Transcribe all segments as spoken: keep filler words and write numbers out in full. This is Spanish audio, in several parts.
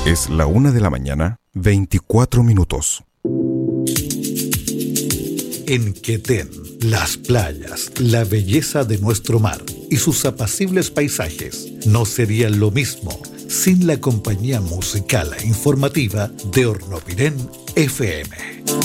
Es la una de la mañana, veinticuatro minutos. En Quetén, las playas, la belleza de nuestro mar y sus apacibles paisajes no serían lo mismo sin la compañía musical e informativa de Hornopirén F M.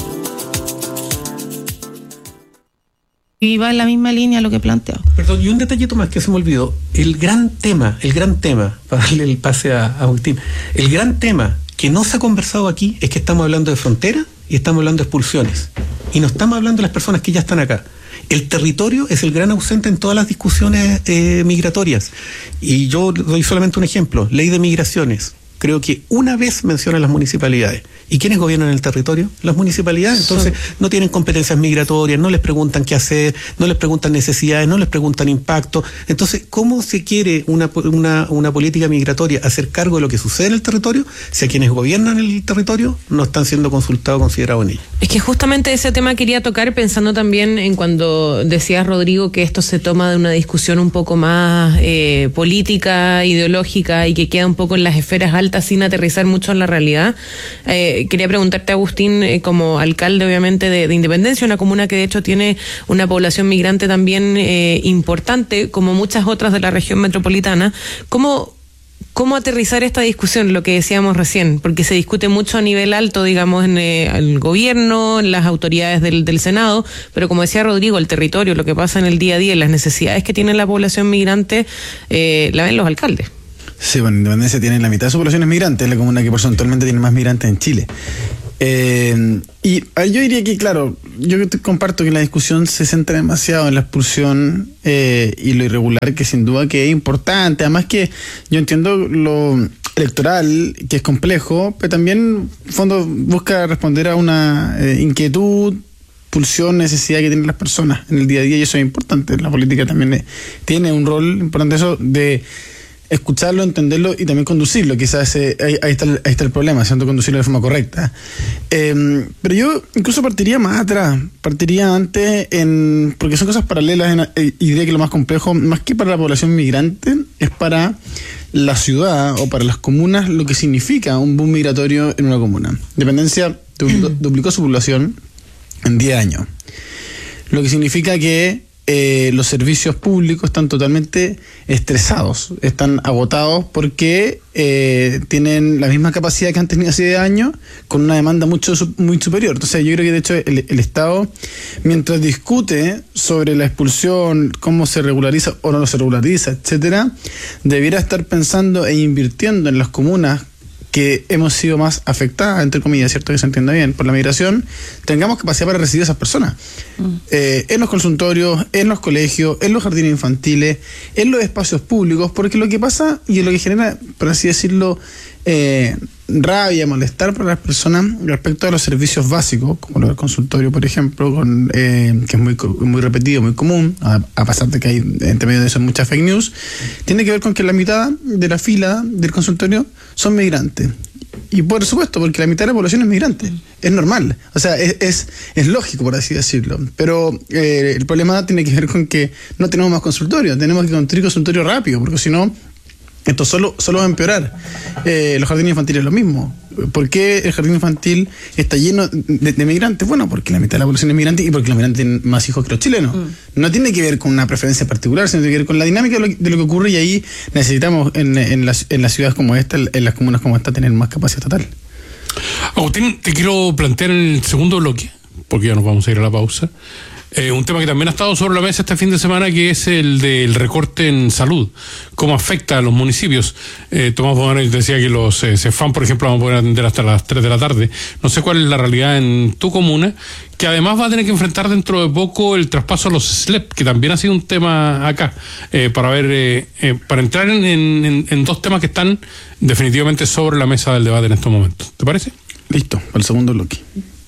Y va en la misma línea lo que planteo. Perdón, y un detallito más que se me olvidó. El gran tema, el gran tema, para darle el pase a, a Agustín, el gran tema que no se ha conversado aquí es que estamos hablando de frontera y estamos hablando de expulsiones. Y no estamos hablando de las personas que ya están acá. El territorio es el gran ausente en todas las discusiones eh, migratorias. Y yo doy solamente un ejemplo. Ley de migraciones. Creo que una vez menciona las municipalidades. ¿Y quiénes gobiernan el territorio? Las municipalidades. Entonces no tienen competencias migratorias, no les preguntan qué hacer, no les preguntan necesidades, no les preguntan impacto. Entonces, ¿cómo se quiere una, una, una política migratoria hacer cargo de lo que sucede en el territorio si a quienes gobiernan el territorio no están siendo consultados o considerados en ella? Es que justamente ese tema quería tocar pensando también en cuando decías, Rodrigo, que esto se toma de una discusión un poco más eh, política, ideológica y que queda un poco en las esferas altas sin aterrizar mucho en la realidad. Eh, quería preguntarte, Agustín, eh, como alcalde obviamente de, de Independencia, una comuna que de hecho tiene una población migrante también eh, importante, como muchas otras de la región metropolitana, ¿cómo, cómo aterrizar esta discusión, lo que decíamos recién? Porque se discute mucho a nivel alto, digamos, en eh, el gobierno, en las autoridades del, del Senado, pero como decía Rodrigo, el territorio, lo que pasa en el día a día, las necesidades que tiene la población migrante, eh, la ven los alcaldes. Sí, bueno, Independencia tiene la mitad de su población es migrante, es la comuna que porcentualmente tiene más migrantes en Chile. Eh, y a ver, yo diría que, claro, yo comparto que la discusión se centra demasiado en la expulsión eh, y lo irregular, que sin duda que es importante. Además que yo entiendo lo electoral, que es complejo, pero también, en fondo, busca responder a una eh, inquietud, pulsión, necesidad que tienen las personas en el día a día, y eso es importante. La política también es, tiene un rol importante eso de escucharlo, entenderlo y también conducirlo. Quizás eh, ahí, ahí, está el, ahí está el problema, siendo conducirlo de forma correcta. Eh, pero yo incluso partiría más atrás, partiría antes, en porque son cosas paralelas, en, eh, y diría que lo más complejo, más que para la población migrante, es para la ciudad o para las comunas lo que significa un boom migratorio en una comuna. Independencia duplicó, duplicó su población en diez años, lo que significa que Eh, los servicios públicos están totalmente estresados, están agotados porque eh, tienen la misma capacidad que han tenido hace diez años con una demanda mucho muy superior. Entonces yo creo que de hecho el, el Estado, mientras discute sobre la expulsión, cómo se regulariza o no se regulariza, etcétera, debiera estar pensando e invirtiendo en las comunas que hemos sido más afectadas, entre comillas, cierto que se entienda bien, por la migración, tengamos capacidad para recibir a esas personas. Mm. Eh, en los consultorios, en los colegios, en los jardines infantiles, en los espacios públicos, porque lo que pasa y lo que genera, por así decirlo, eh, rabia, malestar para las personas respecto a los servicios básicos, como lo del consultorio, por ejemplo, con, eh, que es muy, muy repetido, muy común, a, a pesar de que hay entre medio de eso muchas fake news, tiene que ver con que la mitad de la fila del consultorio son migrantes. Y por supuesto, porque la mitad de la población es migrante. Es normal. O sea, es, es, es lógico, por así decirlo. Pero eh, el problema tiene que ver con que no tenemos más consultorios. Tenemos que construir consultorios rápido, porque si no, esto solo, solo va a empeorar. Eh, los jardines infantiles es lo mismo. ¿Por qué el jardín infantil está lleno de, de migrantes? Bueno, porque la mitad de la población es migrante y porque los migrantes tienen más hijos que los chilenos. Mm. No tiene que ver con una preferencia particular, sino tiene que ver con la dinámica de lo, de lo que ocurre, y ahí necesitamos en, en, las, en las ciudades como esta, en las comunas como esta, tener más capacidad estatal. Agustín, te quiero plantear en el segundo bloque, porque ya nos vamos a ir a la pausa, Eh, un tema que también ha estado sobre la mesa este fin de semana, que es el del recorte en salud, cómo afecta a los municipios. Eh, Tomás Boganes decía que los eh, CEFAM, por ejemplo, van a poder atender hasta las tres de la tarde. No sé cuál es la realidad en tu comuna, que además va a tener que enfrentar dentro de poco el traspaso a los S L E P, que también ha sido un tema acá, eh, para ver, eh, eh, para entrar en, en, en dos temas que están definitivamente sobre la mesa del debate en estos momentos. ¿Te parece? Listo, para el segundo bloque.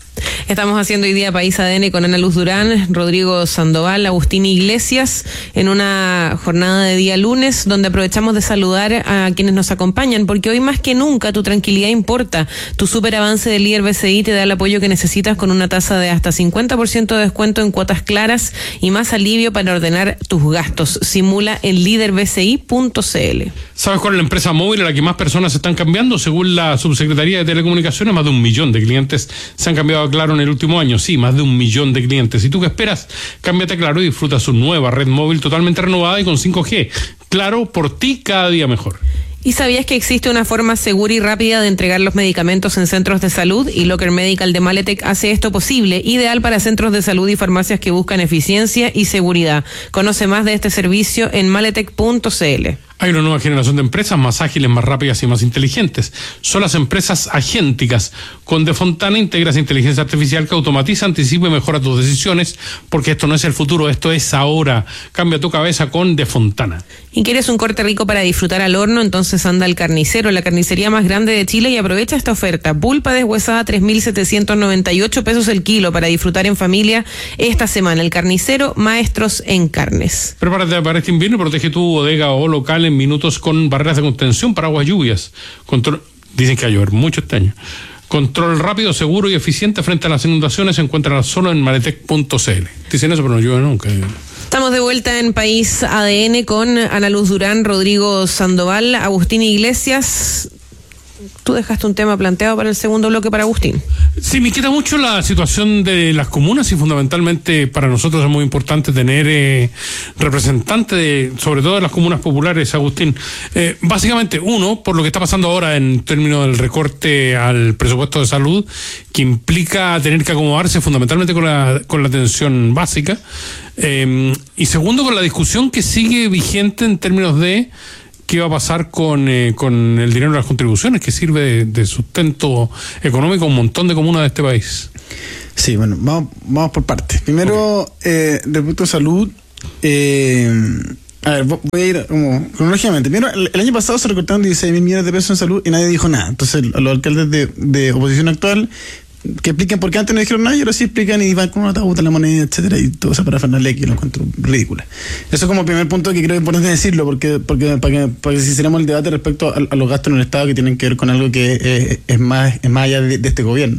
Estamos haciendo hoy día País A D N con Ana Luz Durán, Rodrigo Sandoval, Agustín Iglesias, en una jornada de día lunes, donde aprovechamos de saludar a quienes nos acompañan, porque hoy más que nunca tu tranquilidad importa. Tu super avance del líder B C I te da el apoyo que necesitas con una tasa de hasta cincuenta por ciento de descuento en cuotas claras y más alivio para ordenar tus gastos. Simula en líder b c i punto c l. ¿Sabes cuál es la empresa móvil a la que más personas están cambiando? Según la Subsecretaría de Telecomunicaciones, más de un millón de clientes se han cambiado a Claro en el último año. Sí, más de un millón de clientes. ¿Y tú qué esperas? Cámbiate a Claro y disfruta su nueva red móvil totalmente renovada y con cinco G. Claro, por ti cada día mejor. ¿Y sabías que existe una forma segura y rápida de entregar los medicamentos en centros de salud? Y Locker Medical de Maletec hace esto posible, ideal para centros de salud y farmacias que buscan eficiencia y seguridad. Conoce más de este servicio en maletec punto c l. Hay una nueva generación de empresas más ágiles, más rápidas y más inteligentes. Son las empresas agénticas. Con De Fontana integras inteligencia artificial que automatiza, anticipa y mejora tus decisiones, porque esto no es el futuro, esto es ahora. Cambia tu cabeza con De Fontana. ¿Y quieres un corte rico para disfrutar al horno? Entonces anda al Carnicero, la carnicería más grande de Chile, y aprovecha esta oferta. Pulpa deshuesada, tres mil setecientos noventa y ocho pesos el kilo para disfrutar en familia esta semana. El Carnicero, maestros en carnes. Prepárate para este invierno y protege tu bodega o local en minutos con barreras de contención, paraguas, lluvias. Control, dicen que va a llover mucho este año. Control rápido, seguro y eficiente frente a las inundaciones se encuentra solo en maletec punto c l. Dicen eso, pero no llueve nunca. Estamos de vuelta en País A D N con Ana Luz Durán, Rodrigo Sandoval, Agustín Iglesias. Tú dejaste un tema planteado para el segundo bloque para Agustín. Sí, me queda mucho la situación de las comunas y fundamentalmente para nosotros es muy importante tener eh, representantes de, sobre todo de las comunas populares, Agustín. Eh, básicamente, uno, por lo que está pasando ahora en términos del recorte al presupuesto de salud, que implica tener que acomodarse fundamentalmente con la, con la atención básica. Eh, y segundo, con la discusión que sigue vigente en términos de qué va a pasar con, eh, con el dinero de las contribuciones, que sirve de, de sustento económico a un montón de comunas de este país. Sí, bueno, vamos, vamos por partes. Primero, okay. eh, respecto a salud, eh, a ver, voy a ir como cronológicamente. Primero, el, el año pasado se recortaron dieciséis mil millones de pesos en salud y nadie dijo nada. Entonces, los alcaldes de, de oposición actual que expliquen por qué antes no dijeron nada y ahora sí explican y van con una tabla, la moneda, etcétera, y todo eso para Fernández, que lo encuentro ridícula. Eso como primer punto que creo que es importante decirlo, porque, porque para que, para que si hiciéramos el debate respecto a, a los gastos en el Estado que tienen que ver con algo que eh, es más es más allá de, de este gobierno.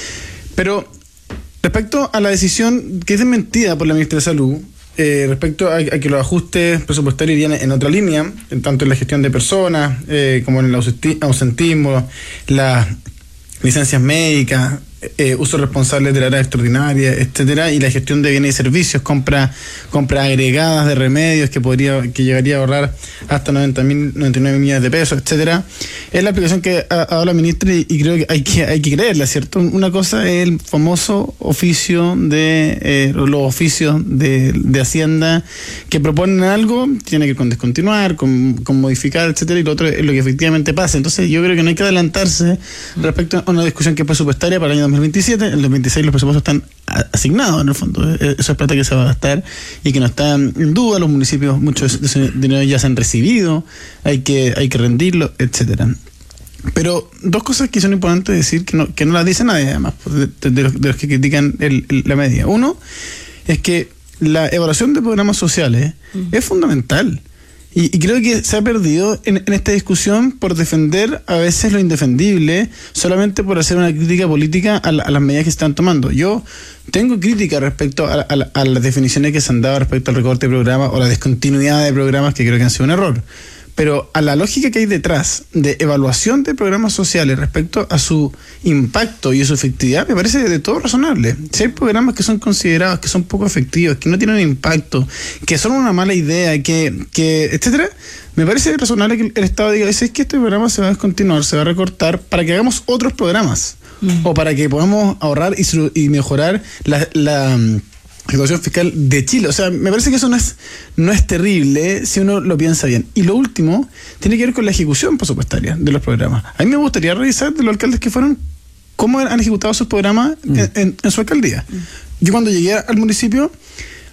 Pero respecto a la decisión que es desmentida por la ministra de Salud, eh, respecto a, a que los ajustes presupuestarios irían en otra línea, tanto en la gestión de personas eh, como en el ausentismo, las licencias médicas, eh, uso responsable de la área extraordinaria, etcétera, y la gestión de bienes y servicios, compra compras agregadas de remedios que podría que llegaría a ahorrar hasta noventa mil, noventa y nueve millones de pesos, etcétera. Es la aplicación que ha dado la ministra y, y creo que hay que hay que creerla, ¿cierto? Una cosa es el famoso oficio de eh, los oficios de, de Hacienda que proponen algo, tiene que ver con descontinuar, con, con modificar, etcétera, y lo otro es lo que efectivamente pasa. Entonces yo creo que no hay que adelantarse respecto a una discusión que es presupuestaria para el año dos mil veintisiete. En el dos mil veintiséis los presupuestos están asignados, en el fondo. Eso es plata que se va a gastar y que no está en duda. Los municipios, muchos de ese dinero ya se han recibido, hay que, hay que rendirlo, etcétera. Pero dos cosas que son importantes decir, que no, que no las dice nadie, además, de, de, los, de los que critican el, el, la medida. Uno, es que la evaluación de programas sociales uh-huh. es fundamental. Y, y creo que se ha perdido en, en esta discusión por defender a veces lo indefendible, solamente por hacer una crítica política a, la, a las medidas que se están tomando. Yo tengo crítica respecto a, a, a las definiciones que se han dado respecto al recorte de programas o la descontinuidad de programas, que creo que han sido un error. Pero a la lógica que hay detrás de evaluación de programas sociales respecto a su impacto y a su efectividad, me parece de todo razonable. Si hay programas que son considerados que son poco efectivos, que no tienen impacto, que son una mala idea, que, que etcétera, me parece razonable que el Estado diga, es que este programa se va a descontinuar, se va a recortar, para que hagamos otros programas, mm. o para que podamos ahorrar y, y mejorar la... la situación fiscal de Chile. O sea, me parece que eso no es no es terrible si uno lo piensa bien. Y lo último tiene que ver con la ejecución presupuestaria de los programas. A mí me gustaría revisar de los alcaldes que fueron cómo han ejecutado sus programas mm. en, en, en su alcaldía. Mm. Yo cuando llegué al municipio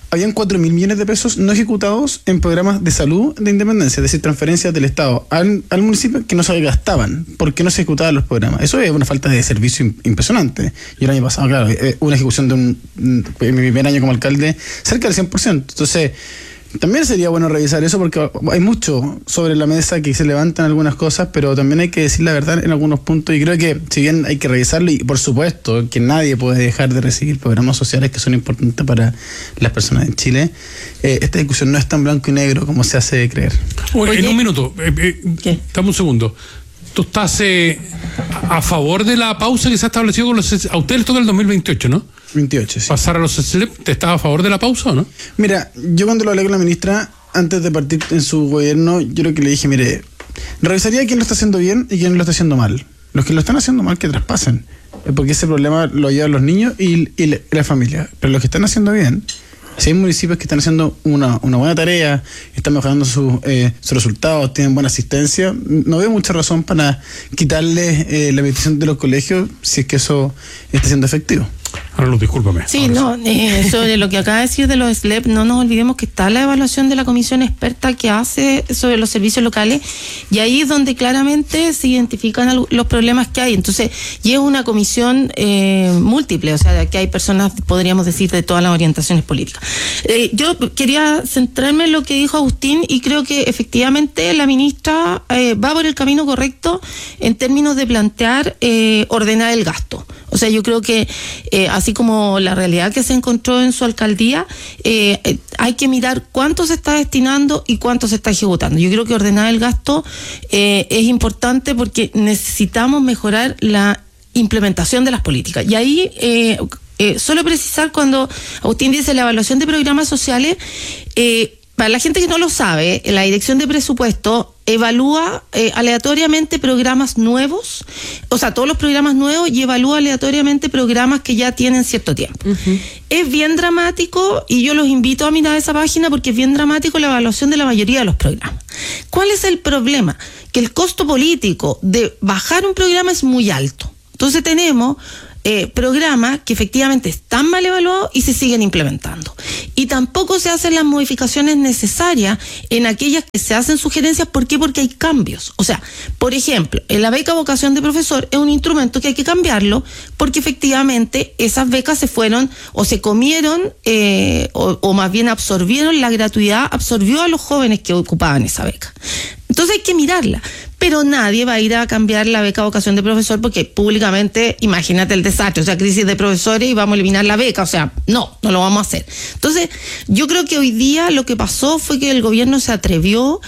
habían cuatro mil millones de pesos no ejecutados en programas de salud de Independencia, es decir, transferencias del Estado al, al municipio que no se gastaban porque no se ejecutaban los programas. Eso es una falta de servicio impresionante. Y el año pasado, claro, una ejecución de un, en mi primer año como alcalde, cerca del cien por ciento. Entonces, también sería bueno revisar eso porque hay mucho sobre la mesa que se levantan algunas cosas, pero también hay que decir la verdad en algunos puntos, y creo que si bien hay que revisarlo, y por supuesto que nadie puede dejar de recibir programas sociales que son importantes para las personas en Chile, eh, esta discusión no es tan blanco y negro como se hace creer. Oye, Oye, en un minuto, eh, eh, dame un segundo. Tú estás eh, a favor de la pausa que se ha establecido con los... A ustedes les toca el dos mil veintiocho, ¿no? veintiocho, sí. Pasar a los S L E P, ¿te estás a favor de la pausa o no? Mira, yo cuando lo hablé con la ministra, antes de partir en su gobierno, yo lo que le dije, mire, revisaría quién lo está haciendo bien y quién lo está haciendo mal. Los que lo están haciendo mal, que traspasen, porque ese problema lo llevan los niños y, y la, y la familia. Pero los que están haciendo bien, si hay municipios que están haciendo una, una buena tarea, están mejorando su, eh, sus resultados, tienen buena asistencia, no veo mucha razón para quitarles eh, la petición de los colegios si es que eso está siendo efectivo. Ahora no, discúlpame. Sí, Ahora no, eh, sobre lo que acaba de decir de los S L E P, no nos olvidemos que está la evaluación de la comisión experta que hace sobre los servicios locales, y ahí es donde claramente se identifican los problemas que hay. Entonces, y es una comisión eh, múltiple, o sea, que hay personas, podríamos decir, de todas las orientaciones políticas. Eh, yo quería centrarme en lo que dijo Agustín, y creo que efectivamente la ministra eh, va por el camino correcto en términos de plantear eh, ordenar el gasto. O sea, yo creo que eh, así como la realidad que se encontró en su alcaldía, eh, eh, hay que mirar cuánto se está destinando y cuánto se está ejecutando. Yo creo que ordenar el gasto eh, es importante porque necesitamos mejorar la implementación de las políticas. Y ahí, eh, eh, solo precisar cuando Agustín dice la evaluación de programas sociales, eh, para la gente que no lo sabe, la Dirección de Presupuesto evalúa eh, aleatoriamente programas nuevos, o sea, todos los programas nuevos, y evalúa aleatoriamente programas que ya tienen cierto tiempo. Uh-huh. Es bien dramático, y yo los invito a mirar esa página porque es bien dramático la evaluación de la mayoría de los programas. ¿Cuál es el problema? Que el costo político de bajar un programa es muy alto. Entonces tenemos Eh, programas que efectivamente están mal evaluados y se siguen implementando. Y tampoco se hacen las modificaciones necesarias en aquellas que se hacen sugerencias. ¿Por qué? Porque hay cambios. O sea, por ejemplo, en la beca vocación de profesor es un instrumento que hay que cambiarlo porque efectivamente esas becas se fueron o se comieron eh, o, o más bien absorbieron, la gratuidad absorbió a los jóvenes que ocupaban esa beca. Entonces hay que mirarla, pero nadie va a ir a cambiar la beca vocación de profesor porque públicamente, imagínate el desastre, o sea, crisis de profesores y vamos a eliminar la beca, o sea, no, no lo vamos a hacer. Entonces, yo creo que hoy día lo que pasó fue que el gobierno se atrevió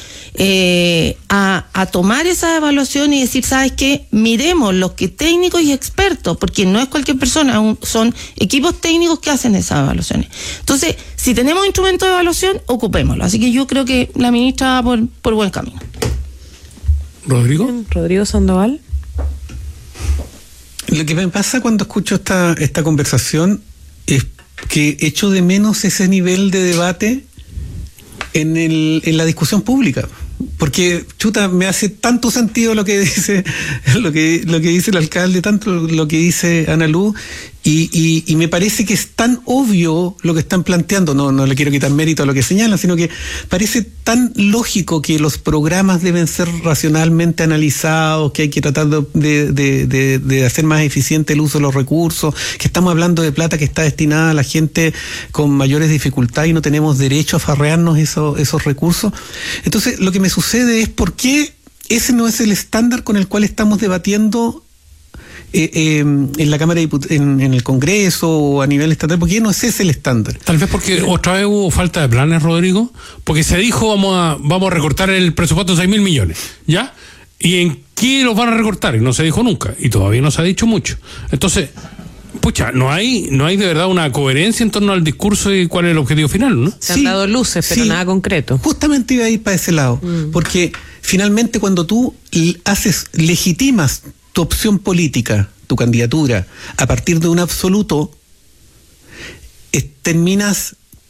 eh, a, a tomar esa evaluación y decir, ¿sabes qué? Miremos los que técnicos y expertos, porque no es cualquier persona, un, son equipos técnicos que hacen esas evaluaciones. Entonces, si tenemos instrumentos de evaluación, ocupémoslo. Así que yo creo que la ministra va por, por buen camino. ¿Rodrigo? Rodrigo Sandoval. Lo que me pasa cuando escucho esta, esta conversación es que echo de menos ese nivel de debate en, el, en la discusión pública. Porque, chuta, me hace tanto sentido lo que dice lo que, lo que dice el alcalde, tanto lo que dice Ana Luz, y, y, y me parece que es tan obvio lo que están planteando. No, no le quiero quitar mérito a lo que señalan, sino que parece tan lógico que los programas deben ser racionalmente analizados, que hay que tratar de, de, de, de hacer más eficiente el uso de los recursos, que estamos hablando de plata que está destinada a la gente con mayores dificultades y no tenemos derecho a farrearnos esos, esos recursos. Entonces, lo que me sucede es por qué ese no es el estándar con el cual estamos debatiendo Eh, eh, en la Cámara de Diputados, en, en el Congreso o a nivel estatal. ¿Por qué no es ese el estándar? Tal vez porque otra vez hubo falta de planes, Rodrigo, porque se dijo vamos a vamos a recortar el presupuesto de seis mil millones, ¿ya? ¿Y en qué los van a recortar? Y no se dijo nunca, y todavía no se ha dicho mucho. Entonces, pucha, no hay no hay de verdad una coherencia en torno al discurso y cuál es el objetivo final, ¿no? Se han sí, dado luces, pero sí, nada concreto. Justamente iba a ir para ese lado, mm. porque finalmente cuando tú haces, legitimas tu opción política, tu candidatura, a partir de un absoluto, eh, terminas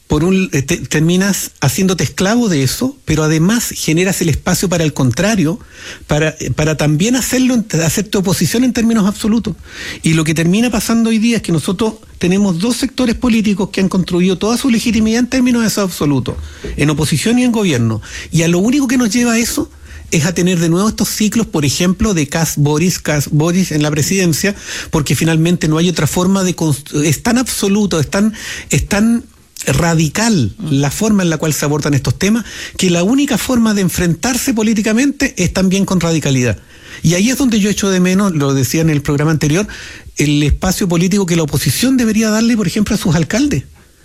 por un te, terminas haciéndote esclavo de eso, pero además generas el espacio para el contrario, para, para también hacerlo, hacerte oposición en términos absolutos. Y lo que termina pasando hoy día es que nosotros tenemos dos sectores políticos que han construido toda su legitimidad en términos de eso absoluto, en oposición y en gobierno. Y a lo único que nos lleva a eso es a tener de nuevo estos ciclos, por ejemplo, de Kass-Boris, Kass-Boris en la presidencia, porque finalmente no hay otra forma de construir. Es tan absoluto, es tan, es tan radical la forma en la cual se abordan estos temas, que la única forma de enfrentarse políticamente es también con radicalidad. Y ahí es donde yo echo de menos, lo decía en el programa anterior, el espacio político que la oposición debería darle, por ejemplo, a sus alcaldes.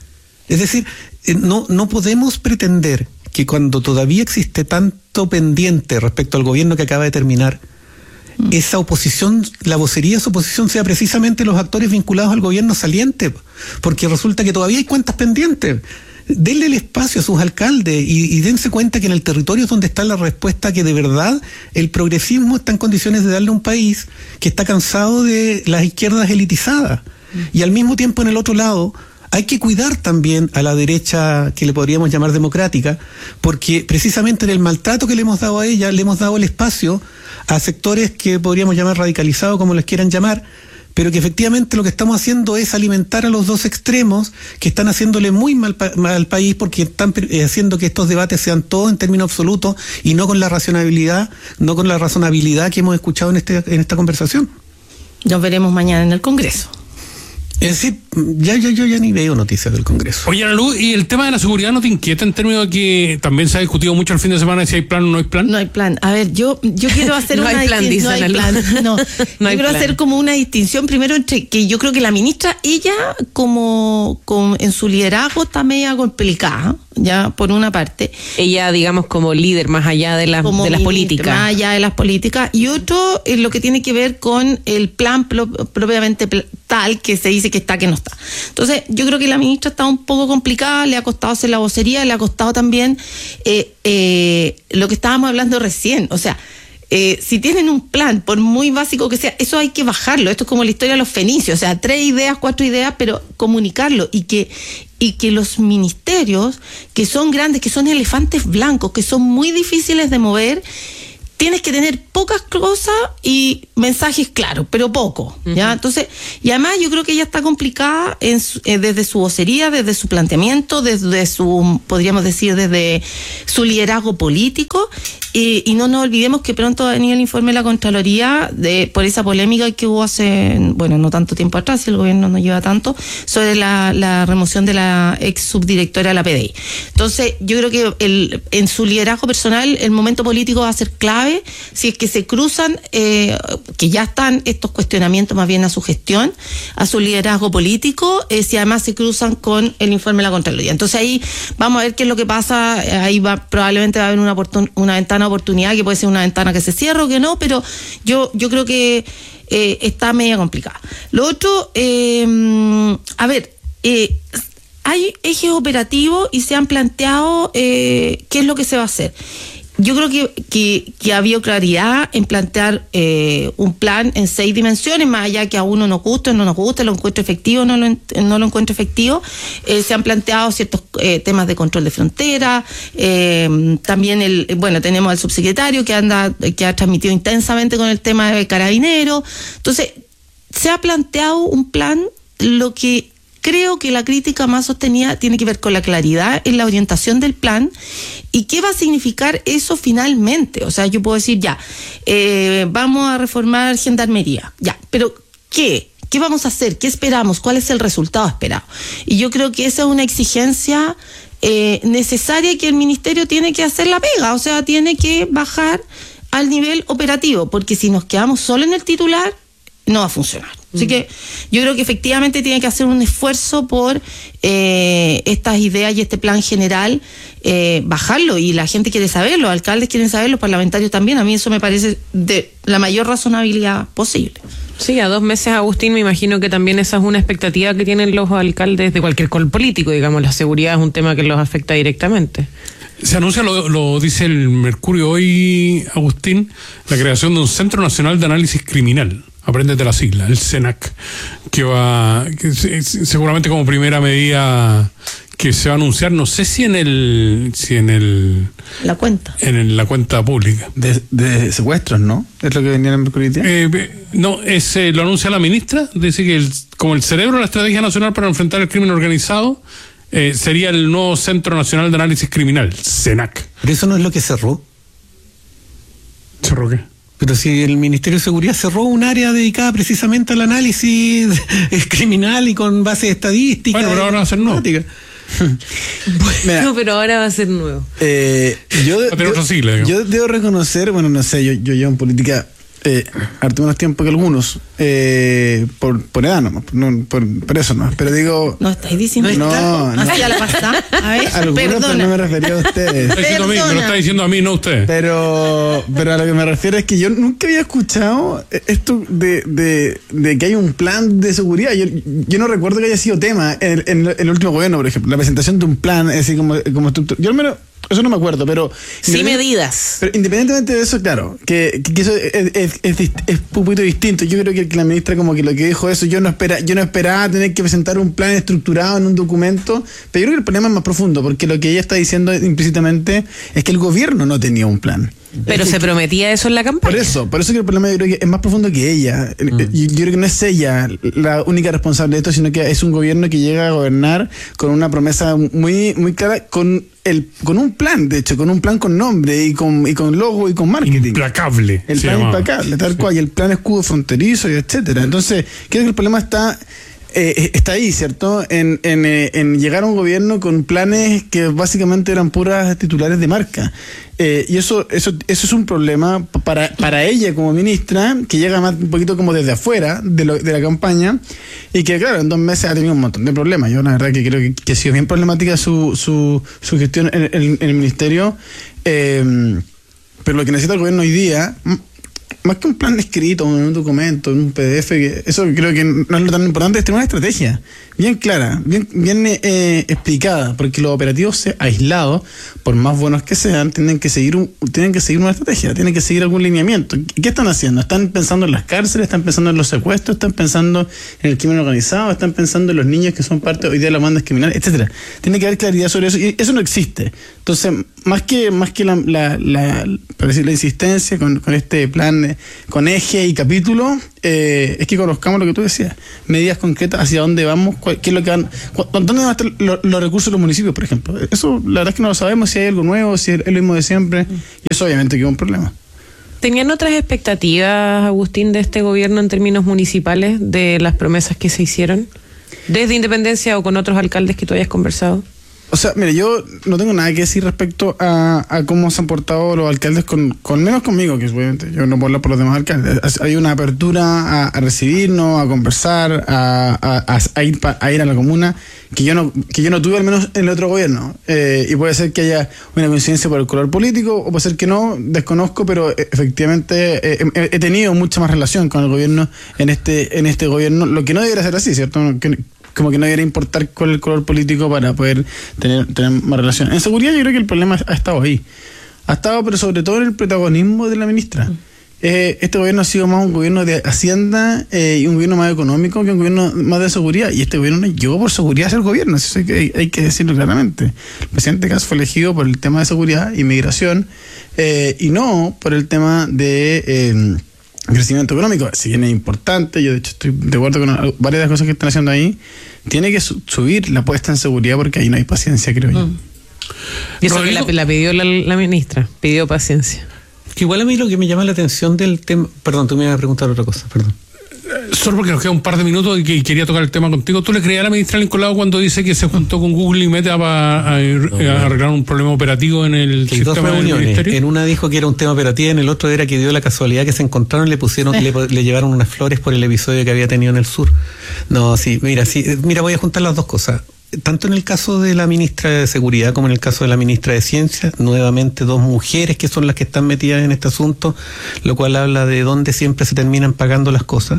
Es decir, no, no podemos pretender que cuando todavía existe tanto pendiente respecto al gobierno que acaba de terminar, mm. esa oposición, la vocería de esa oposición sea precisamente los actores vinculados al gobierno saliente, porque resulta que todavía hay cuentas pendientes. Denle el espacio a sus alcaldes y, y dense cuenta que en el territorio es donde está la respuesta, que de verdad el progresismo está en condiciones de darle a un país que está cansado de las izquierdas elitizadas. Mm. Y al mismo tiempo, en el otro lado, hay que cuidar también a la derecha, que le podríamos llamar democrática, porque precisamente en el maltrato que le hemos dado a ella, le hemos dado el espacio a sectores que podríamos llamar radicalizados, como les quieran llamar, pero que efectivamente lo que estamos haciendo es alimentar a los dos extremos que están haciéndole muy mal, mal al país, porque están haciendo que estos debates sean todos en términos absolutos y no con la racionalidad, no con la razonabilidad que hemos escuchado en, este, en esta conversación. Nos veremos mañana en el Congreso. Es decir, ya, ya, yo ya ni veo noticias del Congreso. Oye, Ana Luz, ¿y el tema de la seguridad no te inquieta en términos de que también se ha discutido mucho el fin de semana si hay plan o no hay plan? No hay plan. A ver, yo, yo quiero hacer no una hay plan, distinción. No hay plan, no. no yo hay quiero plan. hacer como una distinción primero entre que yo creo que la ministra, ella como, como en su liderazgo está media complicada, ya por una parte. Ella, digamos, como líder más allá de, la, como de las ministra, políticas. Más allá de las políticas. Y otro es lo que tiene que ver con el plan pro, propiamente tal, que se dice que está, que no está. Entonces, yo creo que la ministra está un poco complicada, le ha costado hacer la vocería, le ha costado también eh, eh, lo que estábamos hablando recién. O sea, eh, si tienen un plan, por muy básico que sea, eso hay que bajarlo. Esto es como la historia de los fenicios, o sea, tres ideas, cuatro ideas, pero comunicarlo y que y que los ministerios, que son grandes, que son elefantes blancos, que son muy difíciles de mover, tienes que tener pocas cosas y mensajes claros, pero poco, ¿ya? Uh-huh. Entonces, y además yo creo que ella está complicada en su, eh, desde su vocería, desde su planteamiento, desde su, podríamos decir, desde su liderazgo político, y, y no nos olvidemos que pronto va a venir el informe de la Contraloría de, por esa polémica que hubo hace, bueno, no tanto tiempo atrás, si el gobierno no lleva tanto, sobre la, la remoción de la ex subdirectora de la P D I. Entonces, yo creo que el, en su liderazgo personal, el momento político va a ser clave si es que se cruzan, eh, que ya están estos cuestionamientos más bien a su gestión, a su liderazgo político, eh, si además se cruzan con el informe de la Contraloría. Entonces ahí vamos a ver qué es lo que pasa, ahí va probablemente va a haber una, oportun- una ventana de oportunidad, que puede ser una ventana que se cierre o que no, pero yo, yo creo que eh, está media complicada. Lo otro, eh, a ver, eh, hay ejes operativos y se han planteado eh, qué es lo que se va a hacer. Yo creo que, que, que ha habido claridad en plantear eh, un plan en seis dimensiones, más allá que a uno nos guste o no nos guste, lo encuentro efectivo o no lo, no lo encuentro efectivo. Eh, se han planteado ciertos eh, temas de control de frontera, eh, también el, bueno, tenemos al subsecretario que anda, que ha transmitido intensamente con el tema de Carabineros. Entonces, se ha planteado un plan, lo que creo que la crítica más sostenida tiene que ver con la claridad en la orientación del plan y qué va a significar eso finalmente. O sea, yo puedo decir ya, eh, vamos a reformar Gendarmería, ya, pero ¿qué? ¿Qué vamos a hacer? ¿Qué esperamos? ¿Cuál es el resultado esperado? Y yo creo que esa es una exigencia eh, necesaria que el ministerio tiene que hacer la pega, o sea, tiene que bajar al nivel operativo, porque si nos quedamos solo en el titular, no va a funcionar. Así que yo creo que efectivamente tiene que hacer un esfuerzo por eh, estas ideas y este plan general, eh, bajarlo, y la gente quiere saber, los alcaldes quieren saber, los parlamentarios también. A mí eso me parece de la mayor razonabilidad posible. Sí, a dos meses, Agustín, me imagino que también esa es una expectativa que tienen los alcaldes de cualquier color político, digamos, la seguridad es un tema que los afecta directamente. Se anuncia, lo, lo dice el Mercurio hoy, Agustín, la creación de un Centro Nacional de Análisis Criminal. Apréndete la sigla, el CENAC, que va, que seguramente como primera medida que se va a anunciar, no sé si en el si en el La cuenta. en el- la cuenta pública. De, de secuestros, ¿no? Es lo que venía en Mercurio hoy día. Eh, no, es, eh, lo anuncia la ministra, dice que el- como el cerebro de la Estrategia Nacional para enfrentar el crimen organizado eh, sería el nuevo Centro Nacional de Análisis Criminal, CENAC. Pero eso no es lo que cerró. ¿Cerró qué? Pero si el Ministerio de Seguridad cerró un área dedicada precisamente al análisis criminal y con bases estadísticas. Bueno, pero ahora va a ser nuevo. matemáticas. Mira, No, pero ahora va a ser nuevo. eh, yo, Va a tener yo- otra sigla, digamos. yo debo reconocer, bueno, no sé, yo, yo llevo en política eh, harto menos tiempo que algunos, eh, por, por edad nomás, no, por, por eso no, pero digo, No estáis diciendo No, esto? no. Así a la pasada. A ver, algunos, pero no me perdona. refería a ustedes. Está diciendo a mí, me lo Perdona. está diciendo a mí, no a usted. Pero, pero a lo que me refiero es que yo nunca había escuchado esto de, de, de que hay un plan de seguridad. Yo, yo no recuerdo que haya sido tema en el, en el último gobierno, por ejemplo, la presentación de un plan, así como, como estructura. Yo al menos, eso no me acuerdo, pero... Sí, medidas. Pero independientemente de eso, claro, que, que eso es, es, es, dist- es un poquito distinto. Yo creo que la ministra como que lo que dijo eso, yo no espera, yo no esperaba tener que presentar un plan estructurado en un documento, pero yo creo que el problema es más profundo, porque lo que ella está diciendo implícitamente es que el gobierno no tenía un plan. Pero Es se que- prometía eso en la campaña. por eso, por eso que el problema yo creo que es más profundo que ella. Mm. Yo, yo creo que no es ella la única responsable de esto, sino que es un gobierno que llega a gobernar con una promesa muy, muy clara, con el, con un plan, de hecho, con un plan con nombre y con, y con logo y con marketing. Implacable. El se plan llamaba. impecable, tal cual, y el plan escudo fronterizo y etcétera. Entonces, creo que el problema está eh, está ahí, ¿cierto? En, en, eh, en llegar a un gobierno con planes que básicamente eran puras titulares de marca. Eh, y eso, eso, eso es un problema para, para ella como ministra, que llega más un poquito como desde afuera de, lo, de la campaña, y que claro, en dos meses ha tenido un montón de problemas. Yo la verdad que creo que, que ha sido bien problemática su, su, su gestión en, en- en el ministerio. Eh, pero lo que necesita el gobierno hoy día, m- más que un plan escrito, en un documento, en un P D F, que eso creo que no es lo tan importante, es tener una estrategia bien clara, bien, bien eh, explicada, porque los operativos aislados, por más buenos que sean, tienen que seguir un, tienen que seguir una estrategia, tienen que seguir algún lineamiento. ¿Qué están haciendo? ¿Están pensando en las cárceles? ¿Están pensando en los secuestros? ¿Están pensando en el crimen organizado? ¿Están pensando en los niños que son parte hoy día de las bandas criminales? Etcétera. Tiene que haber claridad sobre eso, y eso no existe. Entonces, más que, más que la, la, la, para decir, la insistencia con, con este plan, eh, con eje y capítulo, eh, es que conozcamos lo que tú decías, medidas concretas hacia dónde vamos, cuál- qué es lo que van, cu- dónde van a estar lo- los recursos de los municipios, por ejemplo. Eso la verdad es que no lo sabemos, si hay algo nuevo, si es lo mismo de siempre, y eso obviamente que es un problema. ¿Tenían otras expectativas, Agustín, de este gobierno en términos municipales, de las promesas que se hicieron? ¿Desde Independencia o con otros alcaldes que tú hayas conversado? O sea, mire, yo no tengo nada que decir respecto a, a cómo se han portado los alcaldes, con, con menos conmigo, que obviamente yo no puedo hablar por los demás alcaldes. Hay una apertura a, a recibirnos, a conversar, a, a, a ir pa- a ir a la comuna, que yo no que yo no tuve al menos en el otro gobierno. Eh, y puede ser que haya una coincidencia por el color político, o puede ser que no, desconozco, pero eh, efectivamente eh, he, he tenido mucha más relación con el gobierno en este en este gobierno, lo que no debería ser así, ¿cierto? Que, como que no debería importar cuál es el color político para poder tener, tener más relación. En seguridad yo creo que el problema ha estado ahí. Ha estado, pero sobre todo en el protagonismo de la ministra. Eh, este gobierno ha sido más un gobierno de Hacienda eh, y un gobierno más económico que un gobierno más de seguridad. Y este gobierno no llegó por seguridad a ser gobierno, eso hay, que- hay, hay que decirlo claramente. El presidente Kass fue elegido por el tema de seguridad y migración, eh, y no por el tema de... Eh, crecimiento económico, si bien es importante, yo de hecho estoy de acuerdo con al- varias de las cosas que están haciendo ahí, tiene que su- subir la apuesta en seguridad porque ahí no hay paciencia, creo yo. Mm. Y eso que la, Rodrigo. la pidió la, la ministra, pidió paciencia. Que igual a mí lo que me llama la atención del tema... Perdón, tú me ibas a preguntar otra cosa, perdón. Solo porque nos queda un par de minutos y que quería tocar el tema contigo. ¿Tú le creías a la ministra Lincolado cuando dice que se juntó con Google y Meta para a- a arreglar un problema operativo en el Que hay dos sistema del reuniones. ministerio? En una dijo que era un tema operativo, en el otro era que dio la casualidad que se encontraron y le pusieron, le, le llevaron unas flores por el episodio que había tenido en el sur. No, sí, mira, sí, mira, voy a juntar las dos cosas. Tanto en el caso de la ministra de Seguridad como en el caso de la ministra de Ciencia, nuevamente dos mujeres que son las que están metidas en este asunto, lo cual habla de dónde siempre se terminan pagando las cosas.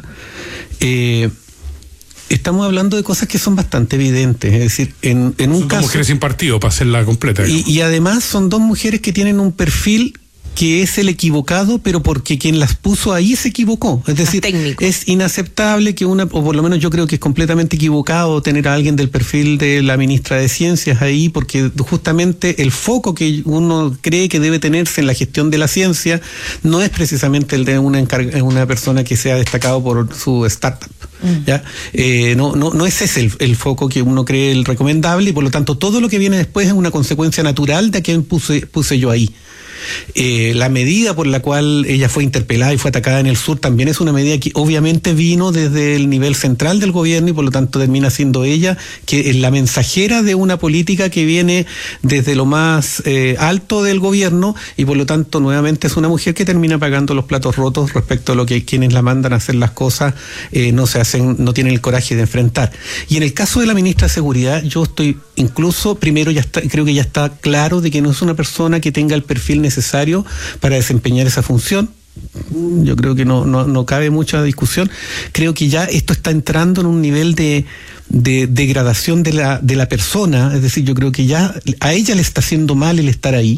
Eh, estamos hablando de cosas que son bastante evidentes, es decir, en, en un Son dos caso... mujeres sin partido, para hacerla completa. Y, digamos. y además son dos mujeres que tienen un perfil que es el equivocado, pero porque quien las puso ahí se equivocó. Es decir, es inaceptable que una, o por lo menos yo creo que es completamente equivocado tener a alguien del perfil de la ministra de Ciencias ahí, porque justamente el foco que uno cree que debe tenerse en la gestión de la ciencia no es precisamente el de una, encarga, una persona que sea destacado por su startup. Mm. ¿Ya? Eh, no, no, no es ese el, el foco que uno cree el recomendable, y por lo tanto todo lo que viene después es una consecuencia natural de a quien puse, puse yo ahí. Eh, la medida por la cual ella fue interpelada y fue atacada en el sur también es una medida que obviamente vino desde el nivel central del gobierno, y por lo tanto termina siendo ella que es la mensajera de una política que viene desde lo más eh, alto del gobierno, y por lo tanto nuevamente es una mujer que termina pagando los platos rotos respecto a lo que quienes la mandan a hacer las cosas eh, no se hacen, no tienen el coraje de enfrentar. Y en el caso de la ministra de Seguridad, yo estoy incluso, primero ya está, creo que ya está claro de que no es una persona que tenga el perfil necesario necesario para desempeñar esa función. Yo creo que no, no, no cabe mucha discusión. Creo que ya esto está entrando en un nivel de, de degradación de la, de la persona. Es decir, yo creo que ya a ella le está haciendo mal el estar ahí.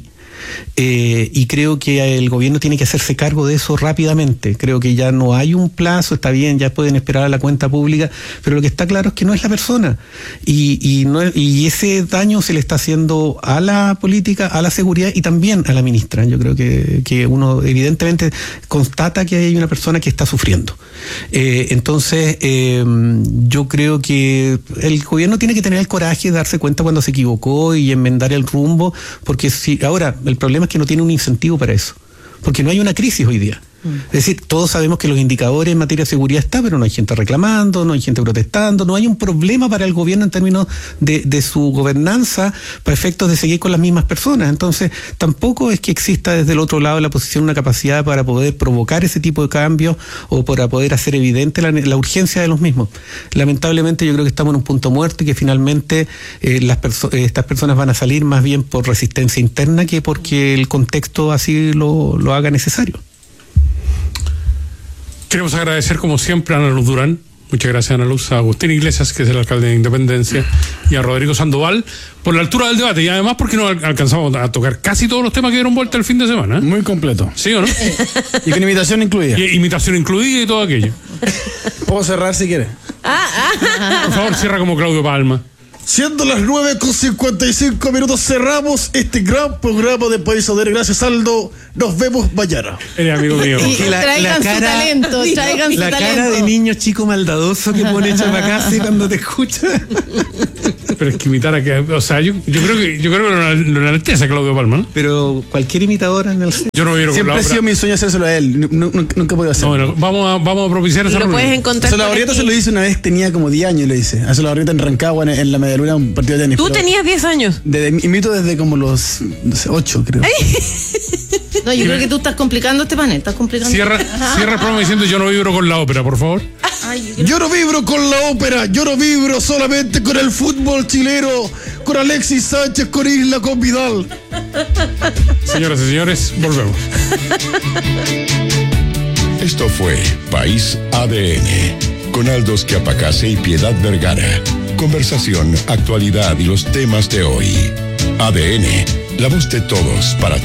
Eh, y creo que el gobierno tiene que hacerse cargo de eso rápidamente. Creo que ya no hay un plazo, está bien, ya pueden esperar a la cuenta pública, pero lo que está claro es que no es la persona, y, y, no, y ese daño se le está haciendo a la política, a la seguridad y también a la ministra. Yo creo que, que uno evidentemente constata que hay una persona que está sufriendo. Eh, entonces eh, yo creo que el gobierno tiene que tener el coraje de darse cuenta cuando se equivocó y enmendar el rumbo, porque si ahora el problema es que no tiene un incentivo para eso, porque no hay una crisis hoy día. Es decir, todos sabemos que los indicadores en materia de seguridad están, pero no hay gente reclamando, no hay gente protestando, no hay un problema para el gobierno en términos de, de su gobernanza para efectos de seguir con las mismas personas. Entonces, tampoco es que exista desde el otro lado de la posición una capacidad para poder provocar ese tipo de cambios o para poder hacer evidente la, la urgencia de los mismos. Lamentablemente yo creo que estamos en un punto muerto y que finalmente eh, las perso- estas personas van a salir más bien por resistencia interna que porque el contexto así lo, lo haga necesario. Queremos agradecer como siempre a Ana Luz Durán, muchas gracias Ana Luz, a Agustín Iglesias, que es el alcalde de Independencia, y a Rodrigo Sandoval por la altura del debate, y además porque nos alcanzamos a tocar casi todos los temas que dieron vuelta el fin de semana, ¿eh? Muy completo. ¿Sí o no? Y con imitación incluida. Y imitación incluida y todo aquello. Puedo cerrar si quieres. Por favor, cierra como Claudio Palma. Siendo las nueve con cincuenta y cinco minutos, cerramos este gran programa de País Adere. Gracias, Aldo. Nos vemos mañana. Eres amigo mío. Y, y La- traigan la cara- su talento, traigan su La talento. cara de niño chico maldadoso que pone Chapacase cuando te escucha. Pero es que imitar a que, o sea, yo, yo creo que yo creo que lo, lo enaltece Claudio Palma, ¿no? Pero cualquier imitador en el... Yo no vieron con Siempre la ha sido ópera. mi sueño hacérselo a él. Nu- nu- Nunca, nunca he podido hacerlo. No, bueno, vamos a, vamos a propiciar Y esa lo puedes reunión. encontrar. A Solabarrieta por se lo aquí. hice una vez, tenía como diez años, le hice. A Solabarrieta en Rancagua, en, en la Medialuna, un partido de tenis. Tú pero tenías diez años. desde- imito desde como los no sé, ocho, creo. No, yo creo que tú estás complicando este panel, estás complicando. Cierra, cierra el programa diciendo yo no vibro con la ópera, por favor. Ay, yo- Yo no vibro con la ópera, yo no vibro solamente con el fútbol chileno, con Alexis Sánchez, con Isla, con Vidal. Señoras y señores, volvemos. Esto fue País A D N, con Aldo Schiapacase y Piedad Vergara. Conversación, actualidad y los temas de hoy. A D N, la voz de todos para